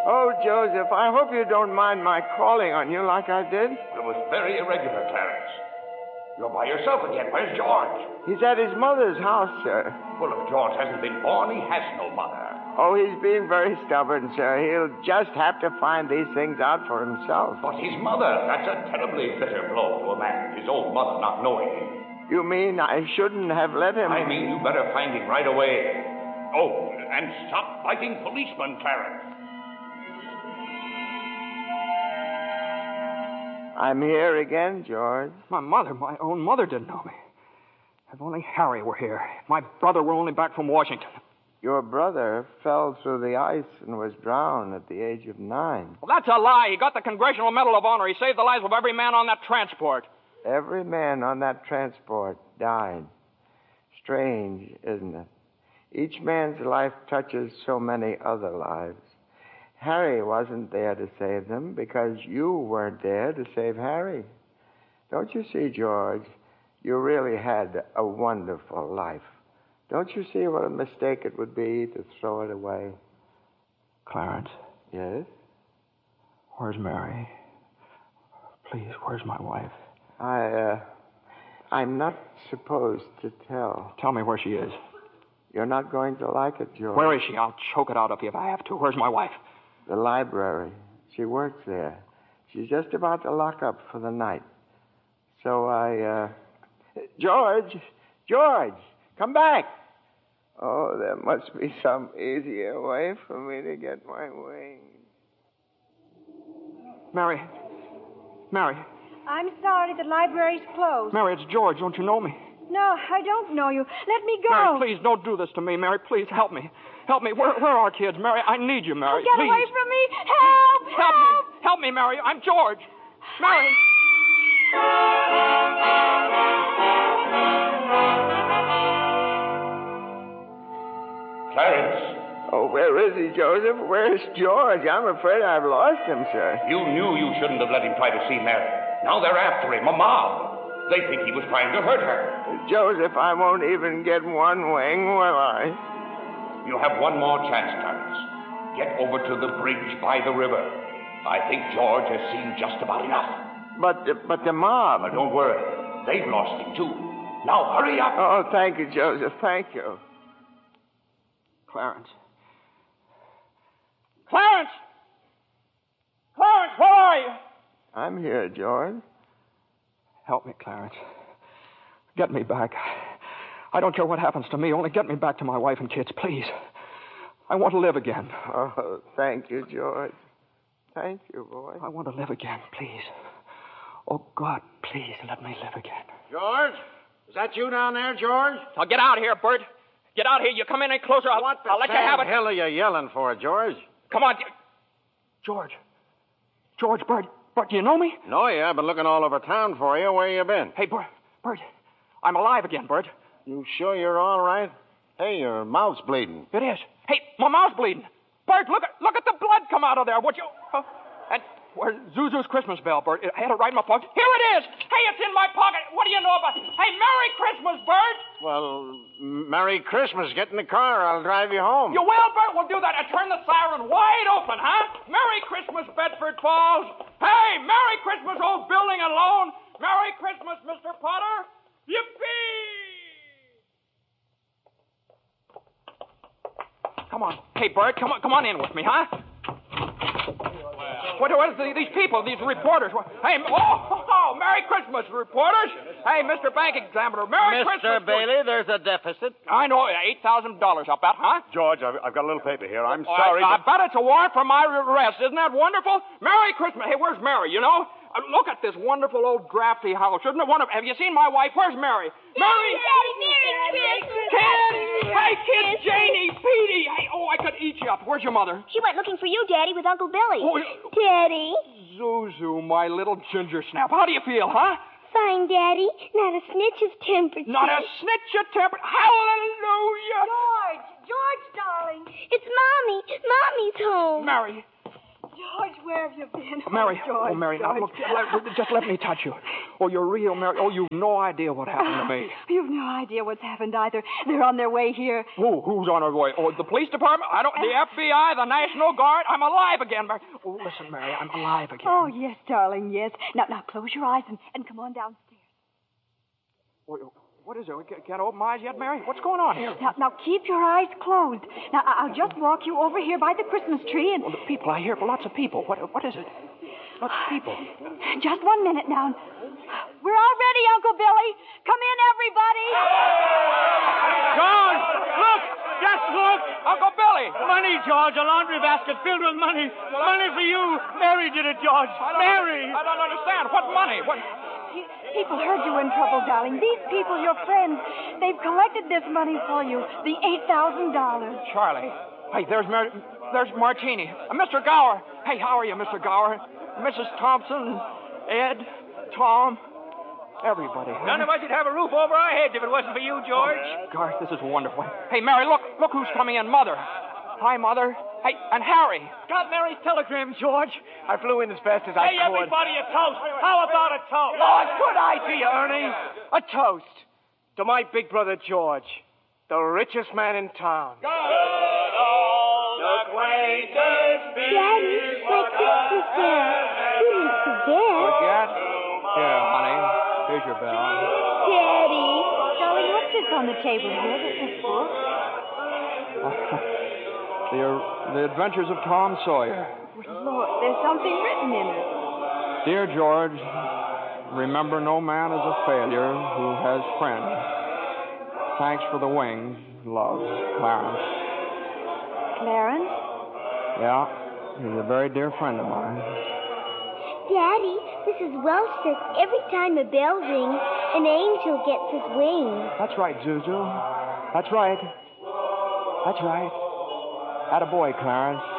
Oh, Joseph, I hope you don't mind my calling on you like I did. It was very irregular, Clarence. You're by yourself again. Where's George? He's at his mother's house, sir. Well, if George hasn't been born, he has no mother. Oh, he's being very stubborn, sir. He'll just have to find these things out for himself. But his mother, that's a terribly bitter blow to a man, his own mother not knowing him. You mean I shouldn't have let him? I mean you better find him right away. Oh, and stop fighting policemen, Clarence. I'm here again, George. My mother, my own mother, didn't know me. If only Harry were here. If my brother were only back from Washington. Your brother fell through the ice and was drowned at the age of 9. Well, that's a lie. He got the Congressional Medal of Honor. He saved the lives of every man on that transport. Every man on that transport died. Strange, isn't it? Each man's life touches so many other lives. Harry wasn't there to save them because you weren't there to save Harry. Don't you see, George? You really had a wonderful life. Don't you see what a mistake it would be to throw it away? Clarence? Yes? Where's Mary? Please, where's my wife? I'm not supposed to tell. Tell me where she is. You're not going to like it, George. Where is she? I'll choke it out of you if I have to. Where's my wife? The library. She works there. She's just about to lock up for the night. So George, come back. Oh, there must be some easier way for me to get my wings. Mary. I'm sorry, the library's closed. Mary, it's George. Don't you know me? No, I don't know you. Let me go. Mary, please, don't do this to me. Mary, please, help me. Help me. Where are our kids? Mary, I need you, Mary. Get please. away from me. Help! me. Help me, Mary. I'm George. Mary. Clarence. Oh, where is he, Joseph? Where's George? I'm afraid I've lost him, sir. You knew you shouldn't have let him try to see Mary. Now they're after him, a mob. They think he was trying to hurt her. Joseph, I won't even get one wing, will I? You have one more chance, Clarence. Get over to the bridge by the river. I think George has seen just about enough. But the mob... But don't worry. They've lost him, too. Now, hurry up. Oh, thank you, Joseph. Thank you. Clarence, where are you? I'm here, George. Help me, Clarence. Get me back. I don't care what happens to me. Only get me back to my wife and kids, please. I want to live again. Oh, thank you, George. Thank you, boy. I want to live again, please. Oh, God, please let me live again. George? Is that you down there, George? Now, get out of here, Bert. Get out here. You come in any closer, I'll let you have it. What the hell are you yelling for, George? Come on. George, Bert, do you know me? No, yeah. I've been looking all over town for you. Where you been? Hey, Bert, I'm alive again, Bert. You sure you're all right? Hey, your mouth's bleeding. It is. Hey, my mouth's bleeding. Bert, look at the blood come out of there. Would you? And where's Zuzu's Christmas bell, Bert? I had it right in my pocket. Here it is. Hey, it's in my pocket. What do you know about it? Hey, Merry Christmas, Bert. Well, Merry Christmas. Get in the car. I'll drive you home. You will, Bert? We'll do that. And turn the siren wide open, huh? Merry Christmas, Bedford Falls. Hey, Merry Christmas, old building and loan. Merry Christmas, Mr. Potter. Yippee! Come on. Hey, Bert, come on in with me, huh? What is these people, these reporters? Hey, Merry Christmas, reporters. Hey, Mr. Bank Examiner, Merry Christmas. Mr. Bailey, there's a deficit. I know, $8,000, I'll bet, huh? George, I've got a little paper here. I'm sorry. I bet it's a warrant for my arrest. Isn't that wonderful? Merry Christmas. Hey, where's Mary, you know? Look at this wonderful old drafty house. Isn't it wonderful? Have you seen my wife? Where's Mary? Mary! Daddy, Merry Christmas! Kids! Hey, kids! Janie! Petey! Hey, I could eat you up. Where's your mother? She went looking for you, Daddy, with Uncle Billy. Oh, Daddy. Zuzu, my little ginger snap. How do you feel, huh? Fine, Daddy. Not a snitch of temper. Not a snitch of temper. Hallelujah! George, darling. It's Mommy. Mommy's home. Mary. George, where have you been? Mary, George, Mary, now George. look, just let me touch you. Oh, you're real, Mary. Oh, you've no idea what happened to me. You've no idea what's happened either. They're on their way here. Who's on our way? Oh, the police department? The FBI, the National Guard? I'm alive again, Mary. Oh, listen, Mary, I'm alive again. Oh, yes, darling, yes. Now close your eyes and come on downstairs. What is it? Can't open my eyes yet, Mary? What's going on here? Now keep your eyes closed. Now, I'll just walk you over here by the Christmas tree and... Well, the people, I hear lots of people. What is it? Lots of people. Just 1 minute now. We're all ready, Uncle Billy. Come in, everybody. George, look! Just look! Uncle Billy! Money, George, a laundry basket filled with money. Money for you. Mary did it, George. Mary! I don't understand. What money? What... People heard you in trouble, darling. These people, your friends, they've collected this money for you. The $8,000. Charlie. Hey, there's Martini. Mr. Gower. Hey, how are you, Mr. Gower? Mrs. Thompson, Ed, Tom, everybody. None of us would have a roof over our heads if it wasn't for you, George. Oh, Garth, this is wonderful. Hey, Mary, look who's coming in. Mother. Hi, Mother. Hey, and Harry. Got Mary's telegram, George. I flew in as fast as I could. Hey, everybody, a toast. How about a toast? Lord, good idea, Ernie. A toast to my big brother, George, the richest man in town. Daddy, my Christmas bell. You didn't forget. Forget? Here, honey. Here's your bell. Daddy. Darling, what's this on the table here? This book? The Adventures of Tom Sawyer. Lord, there's something written in it. Dear George, remember no man is a failure who has friends. Thanks for the wings. Love, Clarence. Clarence? Yeah, he's a very dear friend of mine. Daddy, Mrs. Welch says every time a bell rings, an angel gets his wings. That's right, Zuzu. That's right. Attaboy, Clarence.